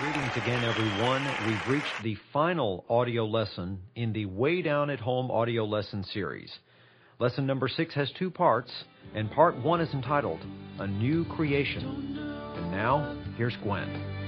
Greetings again, everyone. We've reached the final audio lesson in the Way Down at Home audio lesson series. Lesson number 6 has 2 parts, and part 1 is entitled, A New Creation. And now, here's Gwen.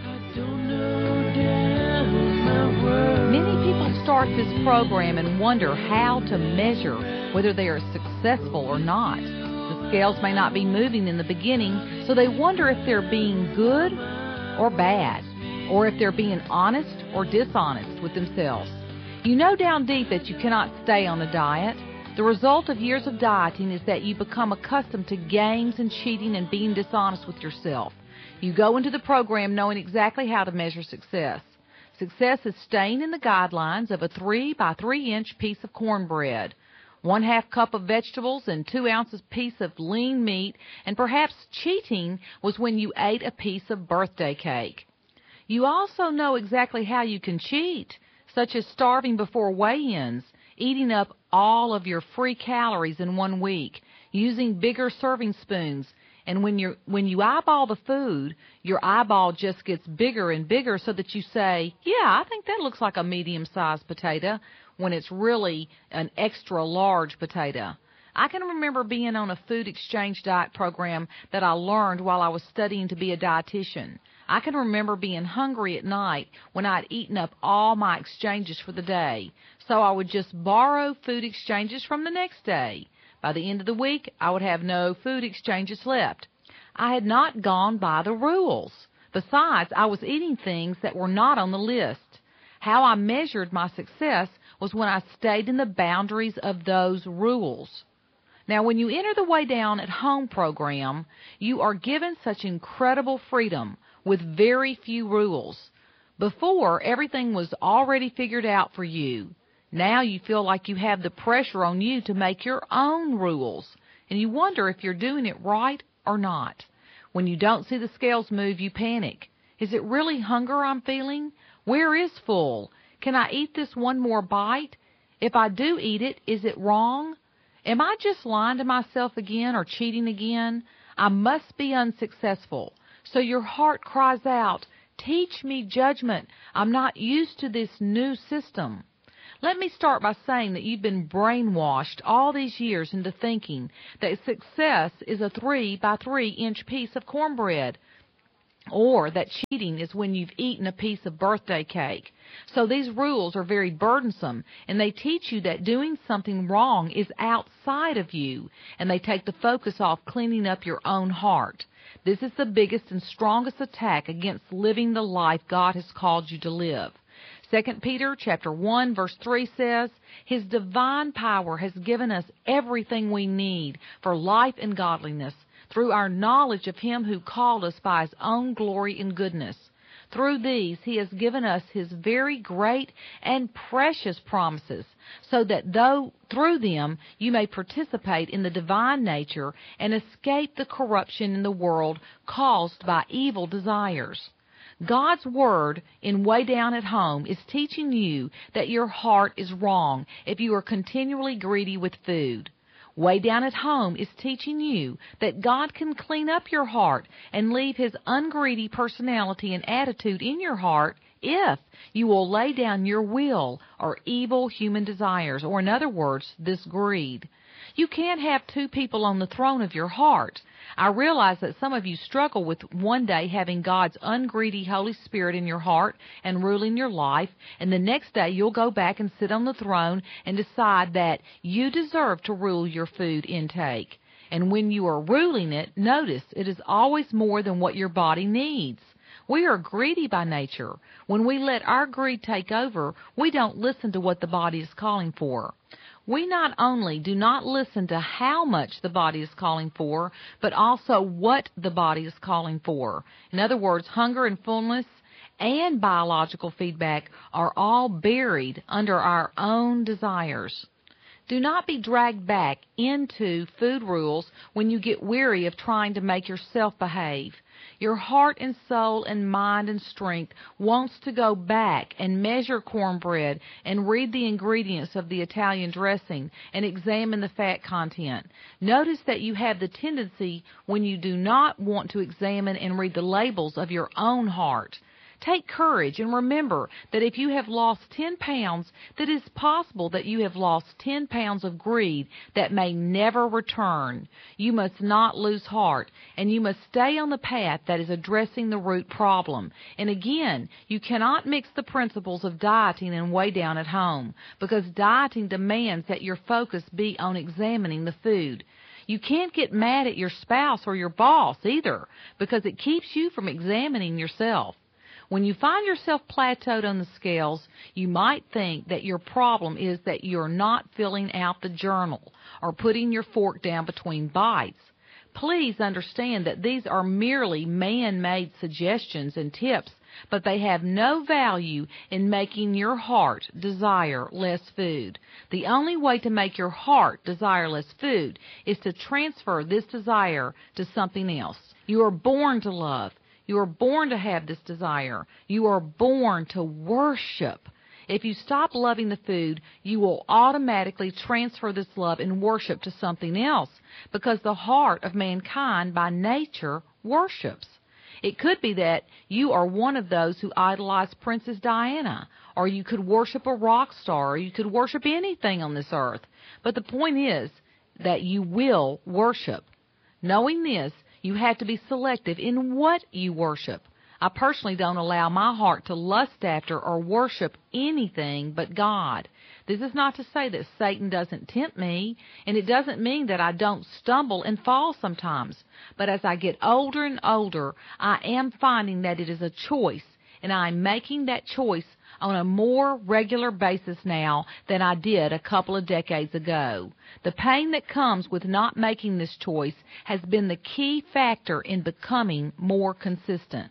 Many people start this program and wonder how to measure whether they are successful or not. The scales may not be moving in the beginning, so they wonder if they're being good or bad, or if they're being honest or dishonest with themselves. You know down deep that you cannot stay on a diet. The result of years of dieting is that you become accustomed to games and cheating and being dishonest with yourself. You go into the program knowing exactly how to measure success. Success is staying in the guidelines of a 3 by 3 inch piece of cornbread, 1/2 cup of vegetables, and 2 ounces piece of lean meat, and perhaps cheating was when you ate a piece of birthday cake. You also know exactly how you can cheat, such as starving before weigh-ins, eating up all of your free calories in 1 week, using bigger serving spoons, and when you eyeball the food, your eyeball just gets bigger and bigger so that you say, yeah, I think that looks like a medium-sized potato, when it's really an extra large potato. I can remember being on a food exchange diet program that I learned while I was studying to be a dietitian. I can remember being hungry at night when I'd eaten up all my exchanges for the day, so I would just borrow food exchanges from the next day. By the end of the week, I would have no food exchanges left. I had not gone by the rules. Besides, I was eating things that were not on the list. How I measured my success was when I stayed in the boundaries of those rules. Now, when you enter the Way Down at Home program, you are given such incredible freedom with very few rules. Before, everything was already figured out for you. Now you feel like you have the pressure on you to make your own rules, and you wonder if you're doing it right or not. When you don't see the scales move, you panic. Is it really hunger I'm feeling? Where is full? Can I eat this one more bite? If I do eat it, is it wrong? Am I just lying to myself again or cheating again? I must be unsuccessful. So your heart cries out, teach me judgment. I'm not used to this new system. Let me start by saying that you've been brainwashed all these years into thinking that success is a 3 by 3 inch piece of cornbread, or that cheating is when you've eaten a piece of birthday cake. So these rules are very burdensome, and they teach you that doing something wrong is outside of you, and they take the focus off cleaning up your own heart. This is the biggest and strongest attack against living the life God has called you to live. 2 Peter chapter 1, verse 3 says, His divine power has given us everything we need for life and godliness through our knowledge of Him who called us by His own glory and goodness. Through these, He has given us His very great and precious promises, so that through them you may participate in the divine nature and escape the corruption in the world caused by evil desires. God's Word in Way Down at Home is teaching you that your heart is wrong if you are continually greedy with food. Way Down at Home is teaching you that God can clean up your heart and leave His ungreedy personality and attitude in your heart if you will lay down your will or evil human desires, or in other words, this greed. You can't have 2 people on the throne of your heart. I realize that some of you struggle with one day having God's ungreedy Holy Spirit in your heart and ruling your life, and the next day you'll go back and sit on the throne and decide that you deserve to rule your food intake. And when you are ruling it, notice it is always more than what your body needs. We are greedy by nature. When we let our greed take over, we don't listen to what the body is calling for. We not only do not listen to how much the body is calling for, but also what the body is calling for. In other words, hunger and fullness and biological feedback are all buried under our own desires. Do not be dragged back into food rules when you get weary of trying to make yourself behave. Your heart and soul and mind and strength wants to go back and measure cornbread and read the ingredients of the Italian dressing and examine the fat content. Notice that you have the tendency when you do not want to examine and read the labels of your own heart. Take courage and remember that if you have lost 10 pounds, that it is possible that you have lost 10 pounds of greed that may never return. You must not lose heart, and you must stay on the path that is addressing the root problem. And again, you cannot mix the principles of dieting and Way Down at Home, because dieting demands that your focus be on examining the food. You can't get mad at your spouse or your boss either, because it keeps you from examining yourself. When you find yourself plateaued on the scales, you might think that your problem is that you're not filling out the journal or putting your fork down between bites. Please understand that these are merely man-made suggestions and tips, but they have no value in making your heart desire less food. The only way to make your heart desire less food is to transfer this desire to something else. You are born to love. You are born to have this desire. You are born to worship. If you stop loving the food, you will automatically transfer this love and worship to something else, because the heart of mankind by nature worships. It could be that you are one of those who idolize Princess Diana, or you could worship a rock star, or you could worship anything on this earth. But the point is that you will worship. Knowing this, you have to be selective in what you worship. I personally don't allow my heart to lust after or worship anything but God. This is not to say that Satan doesn't tempt me, and it doesn't mean that I don't stumble and fall sometimes. But as I get older and older, I am finding that it is a choice, and I'm making that choice on a more regular basis now than I did a couple of decades ago. The pain that comes with not making this choice has been the key factor in becoming more consistent.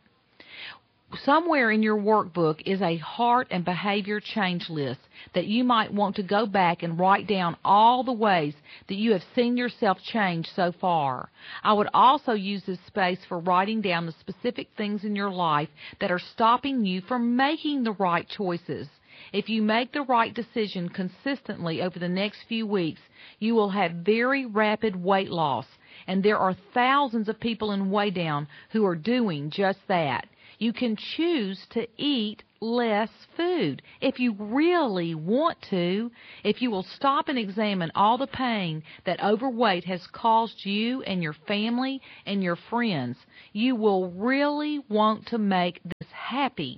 Somewhere in your workbook is a heart and behavior change list that you might want to go back and write down all the ways that you have seen yourself change so far. I would also use this space for writing down the specific things in your life that are stopping you from making the right choices. If you make the right decision consistently over the next few weeks, you will have very rapid weight loss, and there are thousands of people in Way Down who are doing just that. You can choose to eat less food if you really want to. If you will stop and examine all the pain that overweight has caused you and your family and your friends, you will really want to make this happy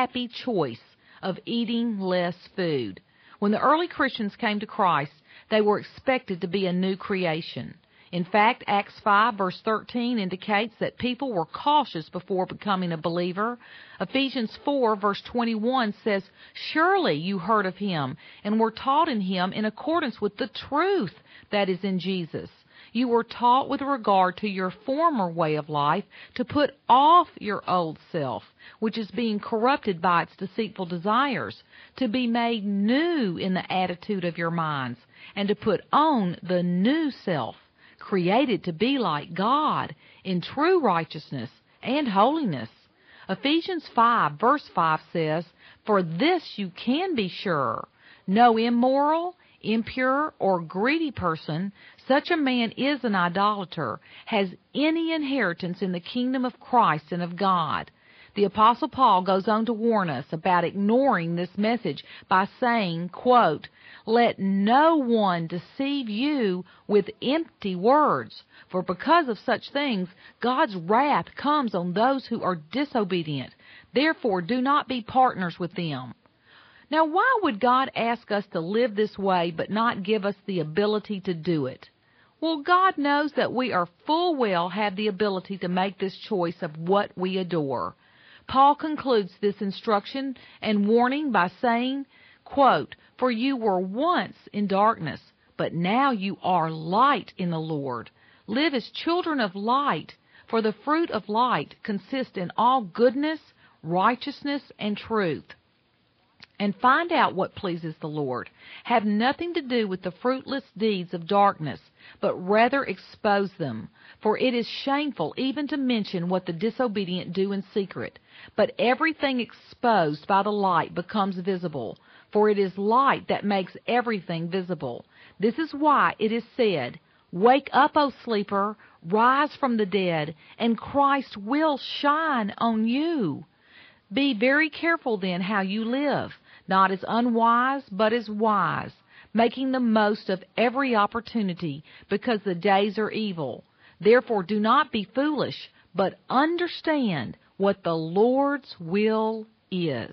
choice of eating less food. When the early Christians came to Christ, they were expected to be a new creation. In fact, Acts 5, verse 13 indicates that people were cautious before becoming a believer. Ephesians 4, verse 21 says, "Surely you heard of him and were taught in him in accordance with the truth that is in Jesus. You were taught with regard to your former way of life to put off your old self, which is being corrupted by its deceitful desires, to be made new in the attitude of your minds, and to put on the new self, created to be like God in true righteousness and holiness." Ephesians 5, verse 5 says, "For this you can be sure, no immoral, impure, or greedy person, such a man is an idolater, has any inheritance in the kingdom of Christ and of God." The Apostle Paul goes on to warn us about ignoring this message by saying, quote, "Let no one deceive you with empty words, for because of such things God's wrath comes on those who are disobedient. Therefore do not be partners with them." Now, why would God ask us to live this way but not give us the ability to do it? Well, God knows that we are full well have the ability to make this choice of what we adore. Paul concludes this instruction and warning by saying, quote, "For you were once in darkness, but now you are light in the Lord. Live as children of light, for the fruit of light consists in all goodness, righteousness, and truth." And find out what pleases the Lord. Have nothing to do with the fruitless deeds of darkness, but rather expose them. For it is shameful even to mention what the disobedient do in secret. But everything exposed by the light becomes visible, for it is light that makes everything visible. This is why it is said, "Wake up, O sleeper, rise from the dead, and Christ will shine on you." Be very careful then how you live, not as unwise, but as wise, making the most of every opportunity, because the days are evil. Therefore do not be foolish, but understand what the Lord's will is.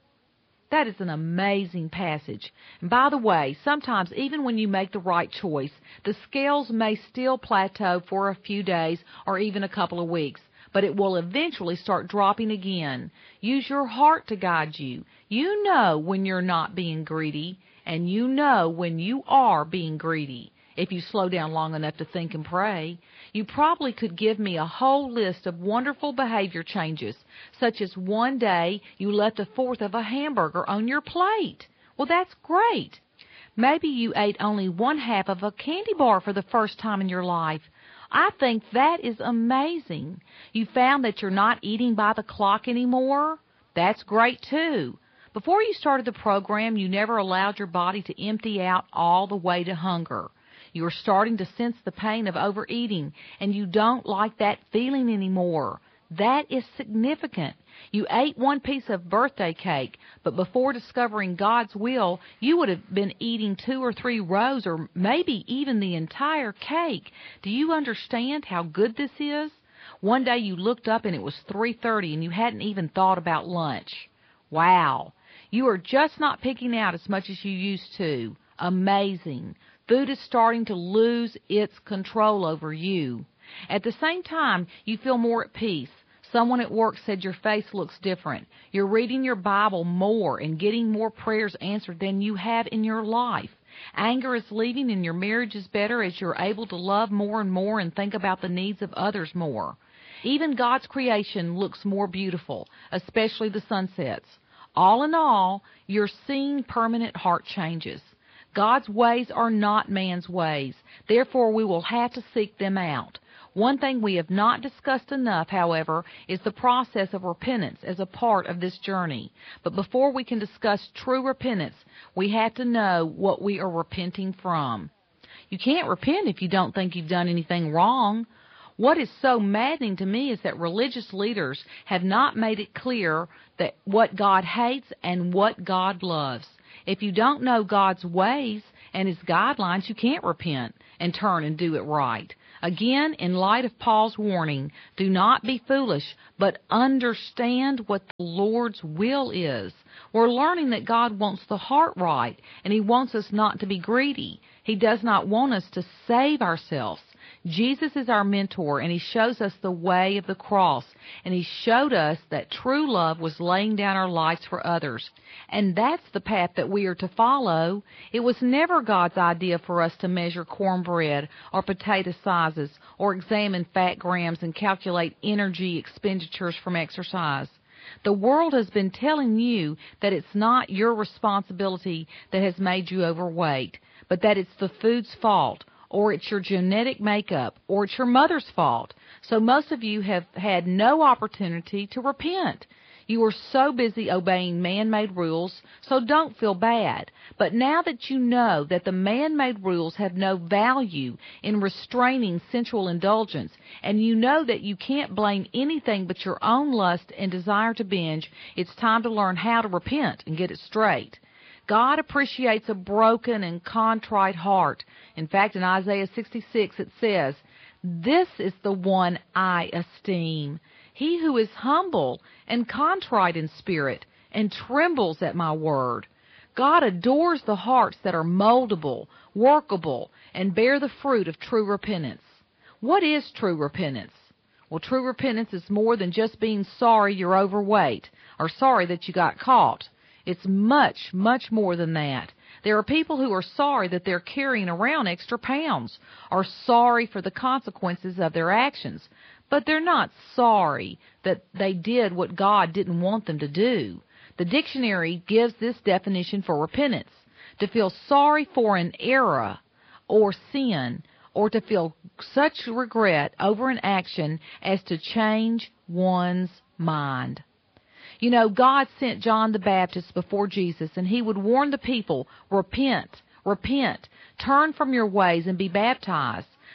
That is an amazing passage. And by the way, sometimes even when you make the right choice, the scales may still plateau for a few days or even a couple of weeks, but it will eventually start dropping again. Use your heart to guide you. You know when you're not being greedy, and you know when you are being greedy. If you slow down long enough to think and pray, you probably could give me a whole list of wonderful behavior changes, such as one day you left a fourth of a hamburger on your plate. Well, that's great. Maybe you ate only one half of a candy bar for the first time in your life. I think that is amazing. You found that you're not eating by the clock anymore. That's great, too. Before you started the program, you never allowed your body to empty out all the way to hunger. You are starting to sense the pain of overeating, and you don't like that feeling anymore. That is significant. You ate one piece of birthday cake, but before discovering God's will, you would have been eating 2 or 3 rows or maybe even the entire cake. Do you understand how good this is? One day you looked up and it was 3:30 and you hadn't even thought about lunch. Wow. You are just not picking out as much as you used to. Amazing. Food is starting to lose its control over you. At the same time, you feel more at peace. Someone at work said your face looks different. You're reading your Bible more and getting more prayers answered than you have in your life. Anger is leaving and your marriage is better as you're able to love more and more and think about the needs of others more. Even God's creation looks more beautiful, especially the sunsets. All in all, you're seeing permanent heart changes. God's ways are not man's ways. Therefore, we will have to seek them out. One thing we have not discussed enough, however, is the process of repentance as a part of this journey. But before we can discuss true repentance, we have to know what we are repenting from. You can't repent if you don't think you've done anything wrong. What is so maddening to me is that religious leaders have not made it clear that what God hates and what God loves. If you don't know God's ways and His guidelines, you can't repent and turn and do it right. Again, in light of Paul's warning, do not be foolish, but understand what the Lord's will is. We're learning that God wants the heart right, and He wants us not to be greedy. He does not want us to save ourselves. Jesus is our mentor, and He shows us the way of the cross, and He showed us that true love was laying down our lives for others. And that's the path that we are to follow. It was never God's idea for us to measure cornbread or potato sizes or examine fat grams and calculate energy expenditures from exercise. The world has been telling you that it's not your responsibility that has made you overweight, but that it's the food's fault, or it's your genetic makeup, or it's your mother's fault. So most of you have had no opportunity to repent. You are so busy obeying man-made rules, so don't feel bad. But now that you know that the man-made rules have no value in restraining sensual indulgence, and you know that you can't blame anything but your own lust and desire to binge, it's time to learn how to repent and get it straight. God appreciates a broken and contrite heart. In fact, in Isaiah 66 it says, "This is the one I esteem, he who is humble and contrite in spirit and trembles at my word." God adores the hearts that are moldable, workable, and bear the fruit of true repentance. What is true repentance? Well, true repentance is more than just being sorry you're overweight or sorry that you got caught. It's much, much more than that. There are people who are sorry that they're carrying around extra pounds, or sorry for the consequences of their actions, but they're not sorry that they did what God didn't want them to do. The dictionary gives this definition for repentance: to feel sorry for an error or sin, or to feel such regret over an action as to change one's mind. You know, God sent John the Baptist before Jesus, and he would warn the people, repent, repent, turn from your ways and be baptized.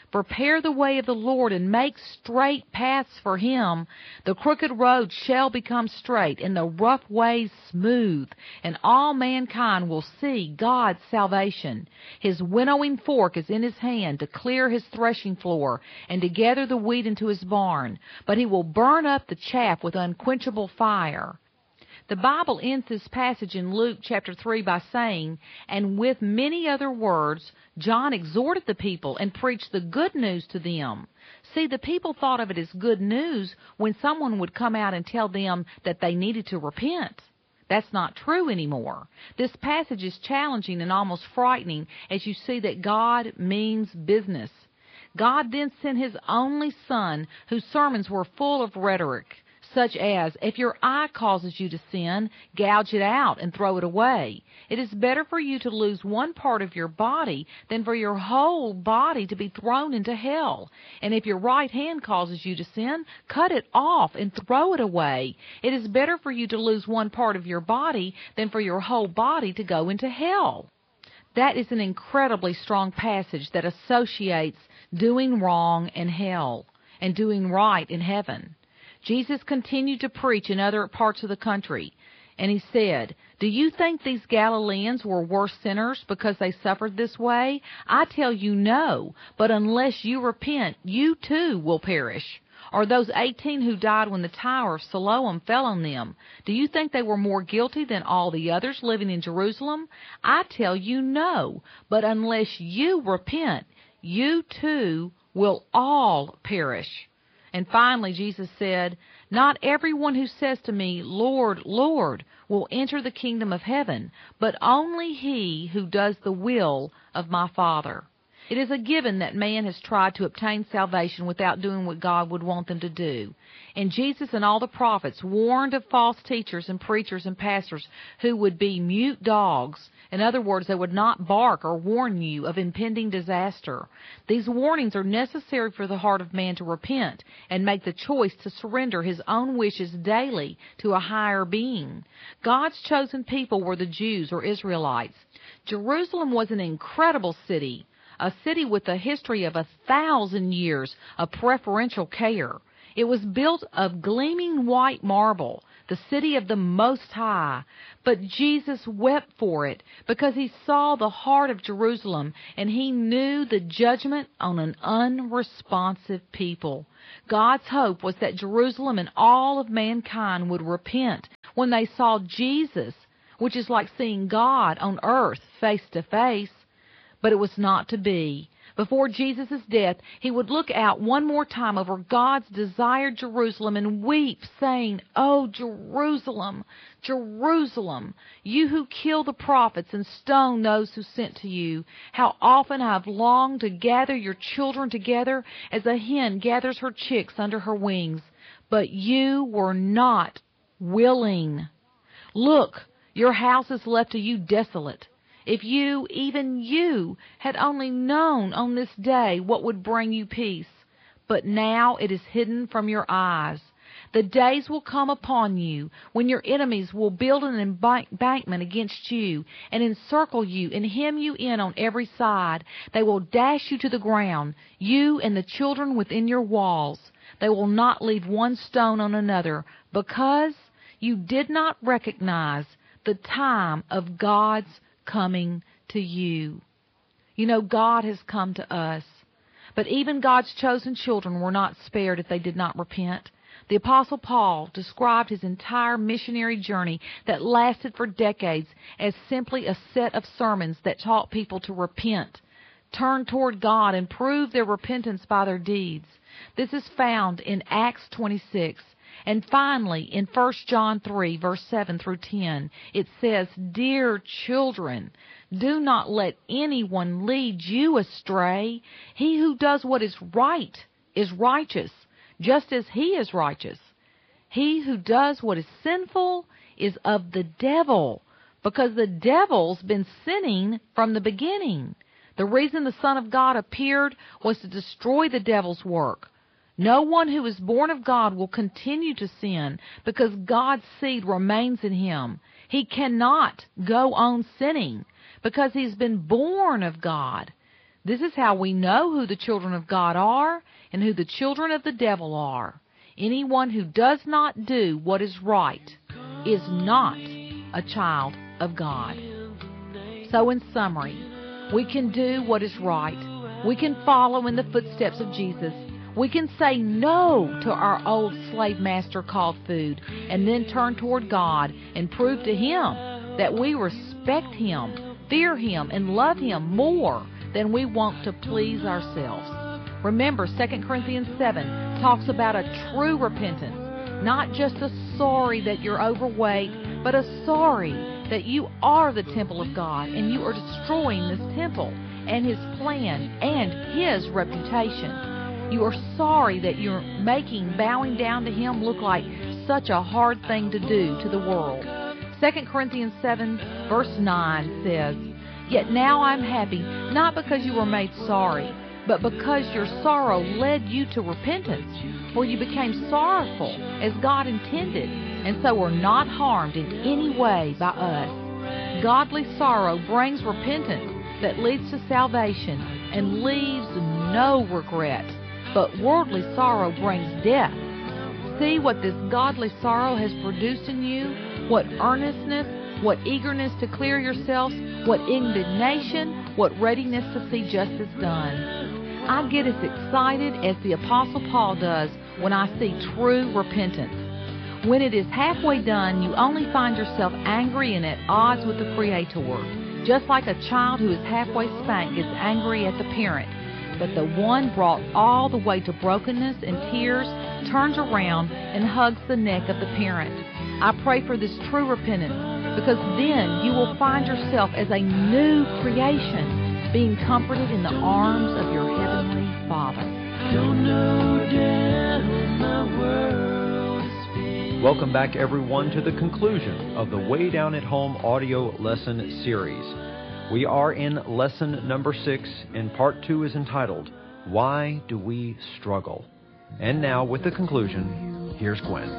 Prepare the way of the Lord, and make straight paths for him. The crooked road shall become straight, and the rough ways smooth, and all mankind will see God's salvation. His winnowing fork is in his hand to clear his threshing floor, and to gather the wheat into his barn. But he will burn up the chaff with unquenchable fire. The Bible ends this passage in Luke chapter 3 by saying, "And with many other words, John exhorted the people and preached the good news to them." See, the people thought of it as good news when someone would come out and tell them that they needed to repent. That's not true anymore. This passage is challenging and almost frightening as you see that God means business. God then sent his only Son, whose sermons were full of rhetoric, such as, "If your eye causes you to sin, gouge it out and throw it away. It is better for you to lose one part of your body than for your whole body to be thrown into hell. And if your right hand causes you to sin, cut it off and throw it away. It is better for you to lose one part of your body than for your whole body to go into hell." That is an incredibly strong passage that associates doing wrong in hell and doing right in heaven. Jesus continued to preach in other parts of the country, and he said, "Do you think these Galileans were worse sinners because they suffered this way? I tell you no, but unless you repent, you too will perish. Or those 18 who died when the Tower of Siloam fell on them, do you think they were more guilty than all the others living in Jerusalem? I tell you no, but unless you repent, you too will all perish." And finally, Jesus said, "Not everyone who says to me, 'Lord, Lord,' will enter the kingdom of heaven, but only he who does the will of my Father." It is a given that man has tried to obtain salvation without doing what God would want them to do. And Jesus and all the prophets warned of false teachers and preachers and pastors who would be mute dogs. In other words, they would not bark or warn you of impending disaster. These warnings are necessary for the heart of man to repent and make the choice to surrender his own wishes daily to a higher being. God's chosen people were the Jews or Israelites. Jerusalem was an incredible city, a city with a history of 1,000 years of preferential care. It was built of gleaming white marble, the city of the Most High. But Jesus wept for it because he saw the heart of Jerusalem, and he knew the judgment on an unresponsive people. God's hope was that Jerusalem and all of mankind would repent when they saw Jesus, which is like seeing God on earth face to face. But it was not to be. Before Jesus' death, he would look out one more time over God's desired Jerusalem and weep, saying, "Oh, Jerusalem, Jerusalem, you who kill the prophets and stone those who sent to you, how often I have longed to gather your children together as a hen gathers her chicks under her wings, but you were not willing. Look, your house is left to you desolate. If you, even you, had only known on this day what would bring you peace. But now it is hidden from your eyes. The days will come upon you when your enemies will build an embankment against you and encircle you and hem you in on every side. They will dash you to the ground, you and the children within your walls. They will not leave one stone on another, because you did not recognize the time of God's coming to you." You know, God has come to us. But even God's chosen children were not spared if they did not repent. The Apostle Paul described his entire missionary journey that lasted for decades as simply a set of sermons that taught people to repent, turn toward God, and prove their repentance by their deeds. This is found in Acts 26. And finally, in 1 John 3, verse 7 through 10, it says, "Dear children, do not let anyone lead you astray. He who does what is right is righteous, just as he is righteous. He who does what is sinful is of the devil, because the devil's been sinning from the beginning. The reason the Son of God appeared was to destroy the devil's work. No one who is born of God will continue to sin, because God's seed remains in him. He cannot go on sinning because he's been born of God. This is how we know who the children of God are and who the children of the devil are. Anyone who does not do what is right is not a child of God. So in summary, we can do what is right. We can follow in the footsteps of Jesus. We can say no to our old slave master called food and then turn toward God and prove to Him that we respect Him, fear Him, and love Him more than we want to please ourselves. Remember, 2 Corinthians 7 talks about a true repentance, not just a sorry that you're overweight, but a sorry that you are the temple of God and you are destroying this temple and His plan and His reputation. You are sorry that you're making bowing down to Him look like such a hard thing to do to the world. 2 Corinthians 7 verse 9 says, "Yet now I'm happy, not because you were made sorry, but because your sorrow led you to repentance, for you became sorrowful as God intended, and so were not harmed in any way by us." Godly sorrow brings repentance that leads to salvation and leaves no regret, but worldly sorrow brings death. See what this godly sorrow has produced in you, what earnestness, what eagerness to clear yourselves, what indignation, what readiness to see justice done. I get as excited as the Apostle Paul does when I see true repentance. When it is halfway done, you only find yourself angry and at odds with the Creator, just like a child who is halfway spanked gets angry at the parent. But the one brought all the way to brokenness and tears turns around and hugs the neck of the parent. I pray for this true repentance, because then you will find yourself as a new creation, being comforted in the arms of your Heavenly Father. Welcome back, everyone, to the conclusion of the Way Down at Home audio lesson series. We are in lesson number 6, and part 2 is entitled, Why Do We Struggle? And now, with the conclusion, here's Gwen.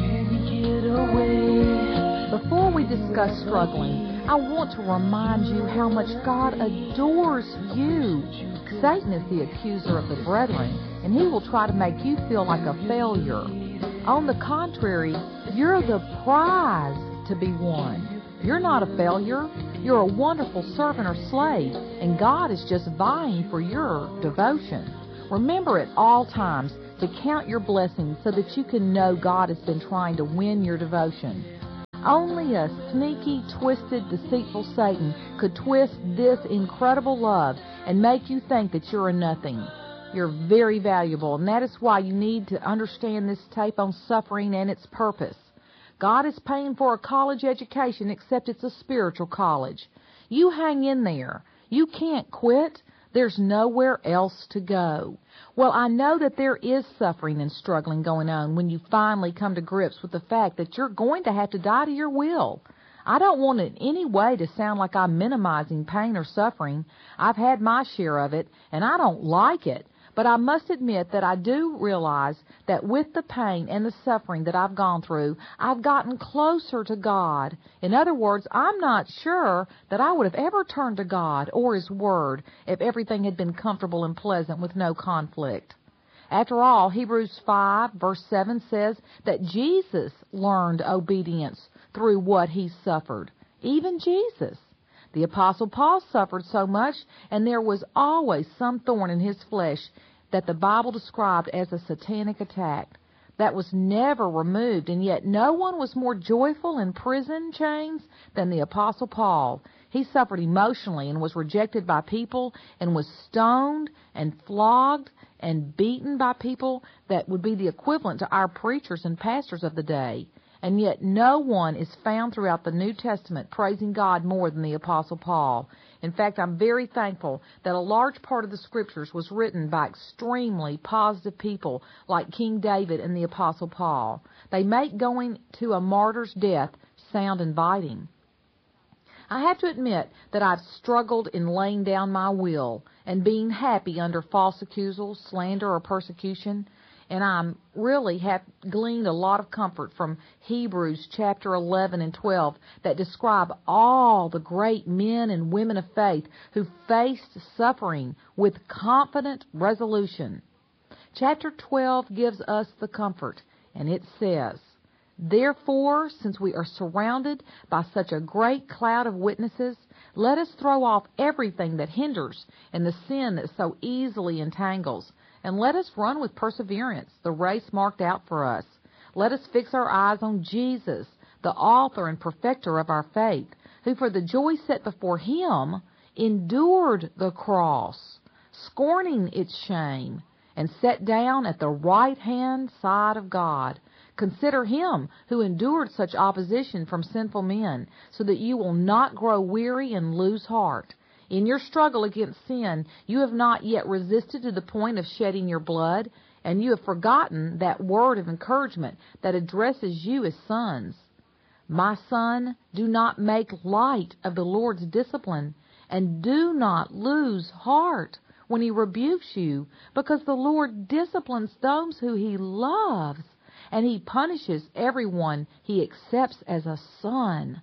Before we discuss struggling, I want to remind you how much God adores you. Satan is the accuser of the brethren, and he will try to make you feel like a failure. On the contrary, you're the prize to be won. You're not a failure. You're a wonderful servant or slave, and God is just vying for your devotion. Remember at all times to count your blessings so that you can know God has been trying to win your devotion. Only a sneaky, twisted, deceitful Satan could twist this incredible love and make you think that you're a nothing. You're very valuable, and that is why you need to understand this tape on suffering and its purpose. God is paying for a college education, except it's a spiritual college. You hang in there. You can't quit. There's nowhere else to go. Well, I know that there is suffering and struggling going on when you finally come to grips with the fact that you're going to have to die to your will. I don't want in any way to sound like I'm minimizing pain or suffering. I've had my share of it, and I don't like it. But I must admit that I do realize that with the pain and the suffering that I've gone through, I've gotten closer to God. In other words, I'm not sure that I would have ever turned to God or His Word if everything had been comfortable and pleasant with no conflict. After all, Hebrews 5 verse 7 says that Jesus learned obedience through what He suffered. Even Jesus. The Apostle Paul suffered so much, and there was always some thorn in his flesh that the Bible described as a satanic attack. That was never removed, and yet no one was more joyful in prison chains than the Apostle Paul. He suffered emotionally and was rejected by people and was stoned and flogged and beaten by people that would be the equivalent to our preachers and pastors of the day. And yet no one is found throughout the New Testament praising God more than the Apostle Paul. In fact, I'm very thankful that a large part of the Scriptures was written by extremely positive people like King David and the Apostle Paul. They make going to a martyr's death sound inviting. I have to admit that I've struggled in laying down my will and being happy under false accusals, slander, or persecution. And I really have gleaned a lot of comfort from Hebrews chapter 11 and 12 that describe all the great men and women of faith who faced suffering with confident resolution. Chapter 12 gives us the comfort, and it says, "Therefore, since we are surrounded by such a great cloud of witnesses, let us throw off everything that hinders and the sin that so easily entangles, and let us run with perseverance the race marked out for us. Let us fix our eyes on Jesus, the author and perfecter of our faith, who for the joy set before him endured the cross, scorning its shame, and sat down at the right-hand side of God. Consider him who endured such opposition from sinful men, so that you will not grow weary and lose heart. In your struggle against sin, you have not yet resisted to the point of shedding your blood, and you have forgotten that word of encouragement that addresses you as sons. My son, do not make light of the Lord's discipline, and do not lose heart when he rebukes you, because the Lord disciplines those who he loves, and he punishes everyone he accepts as a son.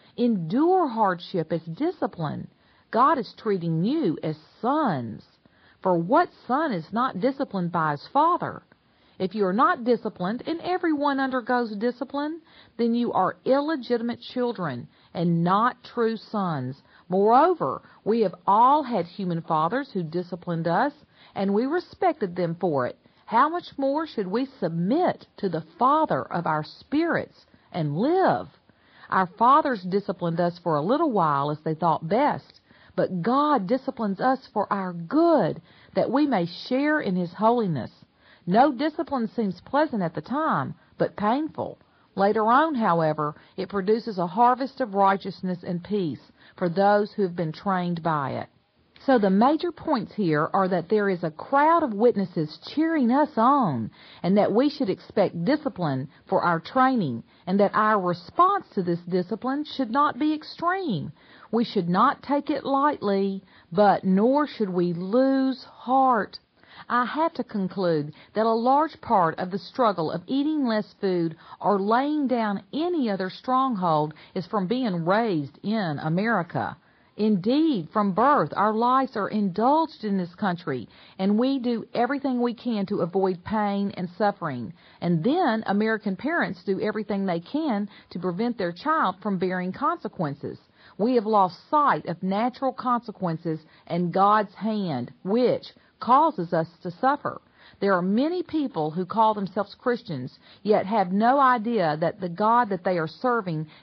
Endure hardship as discipline. God is treating you as sons. For what son is not disciplined by his father? If you are not disciplined, and everyone undergoes discipline, then you are illegitimate children and not true sons. Moreover, we have all had human fathers who disciplined us, and we respected them for it. How much more should we submit to the Father of our spirits and live? Our fathers disciplined us for a little while as they thought best, but God disciplines us for our good, that we may share in his holiness. No discipline seems pleasant at the time, but painful. Later on, however, it produces a harvest of righteousness and peace for those who have been trained by it. So the major points here are that there is a crowd of witnesses cheering us on, and that we should expect discipline for our training, and that our response to this discipline should not be extreme. We should not take it lightly, but nor should we lose heart. I have to conclude that a large part of the struggle of eating less food or laying down any other stronghold is from being raised in America. Indeed, from birth, our lives are indulged in this country, and we do everything we can to avoid pain and suffering. And then American parents do everything they can to prevent their child from bearing consequences. We have lost sight of natural consequences and God's hand, which causes us to suffer. There are many people who call themselves Christians, yet have no idea that the God that they are serving